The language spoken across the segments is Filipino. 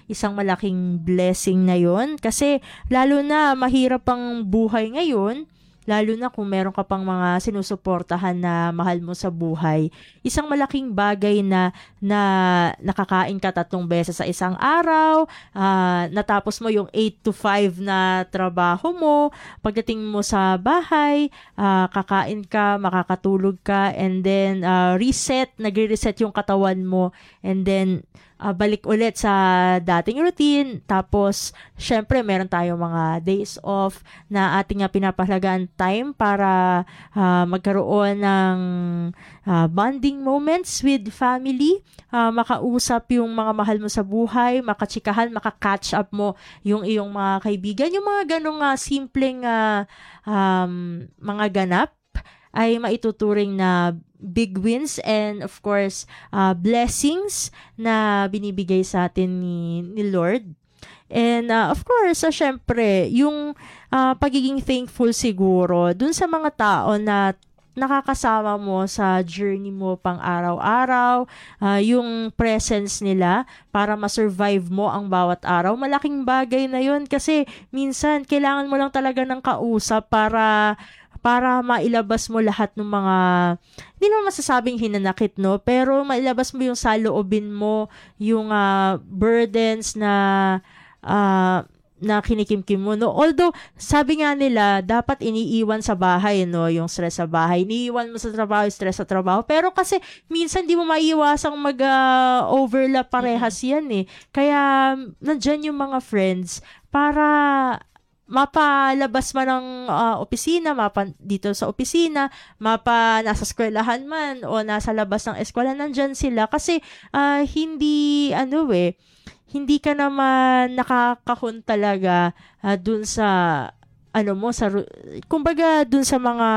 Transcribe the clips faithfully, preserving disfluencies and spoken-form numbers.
isang malaking blessing na yon. Kasi lalo na mahirap ang buhay ngayon, lalo na kung meron ka pang mga sinusuportahan na mahal mo sa buhay, isang malaking bagay na, na nakakain ka tatlong beses sa isang araw, uh, natapos mo yung eight to five na trabaho mo, pagdating mo sa bahay, uh, kakain ka, makakatulog ka, and then uh, reset, nagre-reset yung katawan mo, and then Uh, balik ulit sa dating routine. Tapos, syempre, meron tayong mga days off na ating uh, pinapahalagaan time para uh, magkaroon ng uh, bonding moments with family, uh, makausap yung mga mahal mo sa buhay, makachikahan, makakatch up mo yung iyong mga kaibigan. Yung mga ganong uh, simpleng uh, um, mga ganap ay maituturing na big wins and of course uh, blessings na binibigay sa atin ni, ni Lord. And uh, of course, uh, syempre, yung uh, pagiging thankful siguro dun sa mga tao na nakakasama mo sa journey mo pang araw-araw, uh, yung presence nila para ma-survive mo ang bawat araw. Malaking bagay na yun kasi minsan kailangan mo lang talaga ng kausap para para mailabas mo lahat ng mga, hindi naman masasabing hinanakit, no? Pero mailabas mo yung saloobin mo, yung uh, burdens na uh, na kinikimkim mo, no? Although, sabi nga nila, dapat iniiwan sa bahay, no? Yung stress sa bahay. Iniiwan mo sa trabaho, stress sa trabaho. Pero kasi, minsan di mo maiiwasang mag-overlap uh, parehas yan, eh. Kaya, nandyan yung mga friends para mapalabas man ng uh, opisina, mapa dito sa opisina, mapa nasa eskwelahan man o nasa labas ng eskwela, nandyan sila kasi uh, hindi ano eh, hindi ka naman nakakahon talaga uh, dun sa ano mo sa kumbaga dun sa mga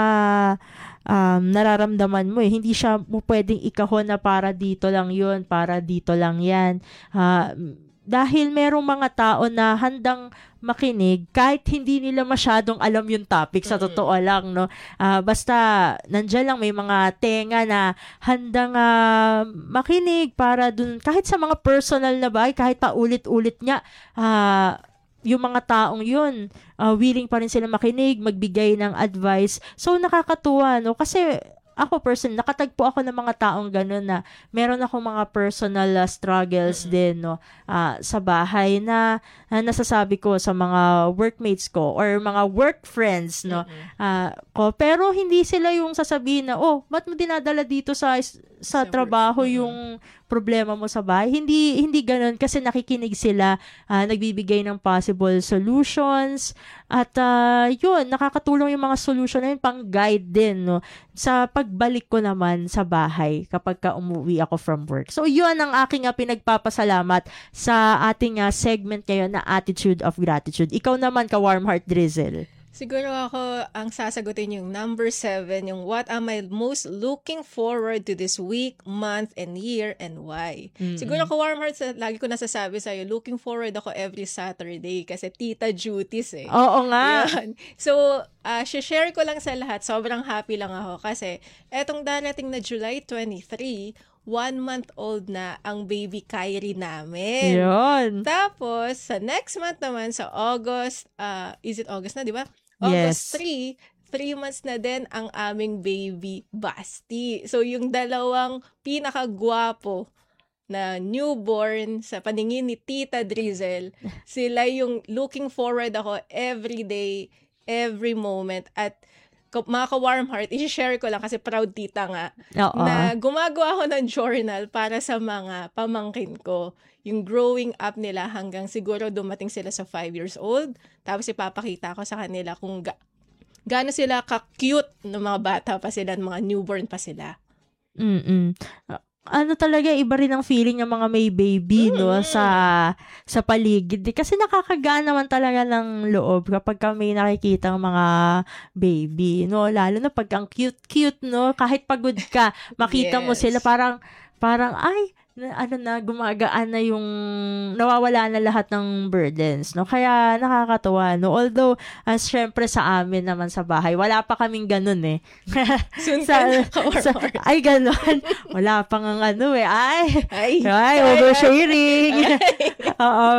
um, nararamdaman mo eh. Hindi siya mo pwedeng ikahon na para dito lang yun, para dito lang yan. Uh, dahil merong mga tao na handang makinig kahit hindi nila masyadong alam yung topic, sa totoo lang, no? Uh, basta nandiyan lang may mga tenga na handang uh, makinig para dun, kahit sa mga personal na bagay, kahit pa ulit-ulit niya, uh, yung mga taong yun, uh, willing pa rin sila makinig, magbigay ng advice. So, nakakatuwa, no? Kasi ako person, nakatagpo ako ng mga taong gano'n na meron ako mga personal uh, struggles mm-hmm. din, no, uh, sa bahay na uh, nasasabi ko sa mga workmates ko or mga work friends, no, mm-hmm. uh, ko. Pero hindi sila yung sasabihin na, oh, ba't mo dinadala dito sa sa, sa trabaho work. Yung problema mo sa bahay? Hindi hindi gano'n kasi nakikinig sila, uh, nagbibigay ng possible solutions at uh, yun, nakakatulong yung mga solution na yun pang guide din, no, sa pagbalik ko naman sa bahay kapag ka umuwi ako from work. So, yun ang aking uh, pinagpapasalamat sa ating uh, segment ngayon na Attitude of Gratitude. Ikaw naman, ka Warm Heart Drizzle. Siguro ako ang sasagutin yung number seven, yung what am I most looking forward to this week, month, and year, and why. Mm-hmm. Siguro ako, Warm Hearts, lagi ko nasasabi sa'yo, looking forward ako every Saturday kasi tita duties eh. Oo nga. Yan. So, uh, share ko lang sa lahat, sobrang happy lang ako kasi etong darating na July twenty-third, one month old na ang baby Kyrie namin. Yun. Tapos, sa next month naman, sa August, uh, is it August na, di ba? August yes. three, three months na din ang aming baby Basti. So, yung dalawang pinakagwapo na newborn sa paningin ni Tita Drizzle, sila yung looking forward ako every day, every moment. At mga ka-Warm Heart, i-share ko lang kasi proud tita nga, Uh-oh. na gumagawa ako ng journal para sa mga pamangkin ko. Yung growing up nila hanggang siguro dumating sila sa five years old. Tapos ipapakita ko sa kanila kung ga- gaano sila ka-cute ng mga bata pa sila, mga newborn pa sila. Mm-mm. Ano talaga, iba rin ang feeling ng mga may baby, mm-hmm. no, sa sa paligid. Kasi nakakagaan naman talaga ng loob kapag may nakikita ng mga baby, no, lalo na pag ang cute-cute, no, kahit pagod ka, makita yes. mo sila parang, parang, ay, ano na, gumagaan na yung, nawawala na lahat ng burdens, no? Kaya nakakatuwa, no? Although, as uh, syempre sa amin naman sa bahay, wala pa kaming ganun eh. Soon sa, ka sa, ay, ganun. Wala pang ang ano eh. Ay, ay, ay, oversharing. Oo.